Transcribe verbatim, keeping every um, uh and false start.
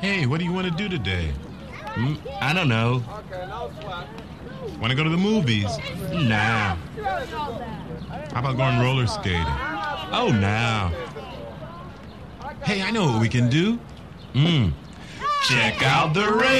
Hey, what do you want to do today? Mm, I don't know. Want to go to the movies? Nah. How about going roller skating? Oh, nah. Hey, I know what we can do. Mm. Check out the rain.